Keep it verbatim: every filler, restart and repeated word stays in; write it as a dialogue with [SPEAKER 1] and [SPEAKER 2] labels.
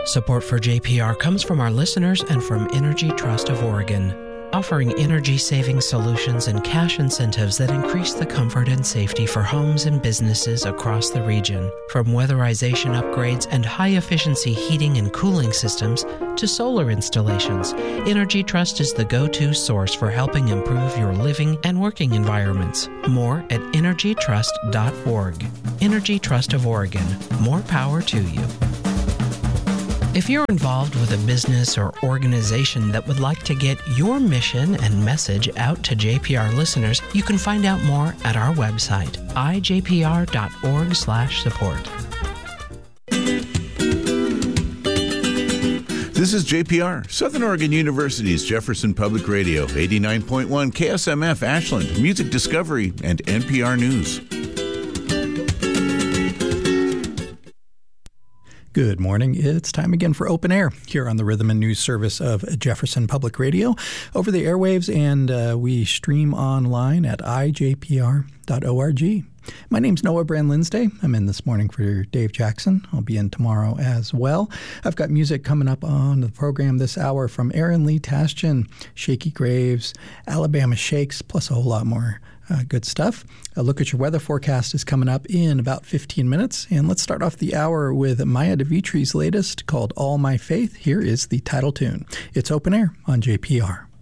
[SPEAKER 1] Support for J P R comes from our listeners and from Energy Trust of Oregon, offering energy-saving solutions and cash incentives that increase the comfort and safety for homes and businesses across the region. From weatherization upgrades and high-efficiency heating and cooling systems to solar installations, Energy Trust is the go-to source for helping improve your living and working environments. More at energy trust dot org. Energy Trust of Oregon. More power to you. If you're involved with a business or organization that would like to get your mission and message out to J P R listeners, you can find out more at our website, i j p r dot org slash support.
[SPEAKER 2] This is J P R, Southern Oregon University's Jefferson Public Radio, eighty-nine point one K S M F Ashland, Music Discovery, and N P R News.
[SPEAKER 3] Good morning. It's time again for Open Air here on the Rhythm and News Service of Jefferson Public Radio over the airwaves, and uh, we stream online at i j p r dot org. My name's Noah Brand-Linsday. I'm in this morning for Dave Jackson. I'll be in tomorrow as well. I've got music coming up on the program this hour from Aaron Lee Tasjan, Shaky Graves, Alabama Shakes, plus a whole lot more Uh, good stuff. A look at your weather forecast is coming up in about fifteen minutes. And let's start off the hour with Maya DeVitri's latest called All My Faith. Here is the title tune. It's Open Air on J P R.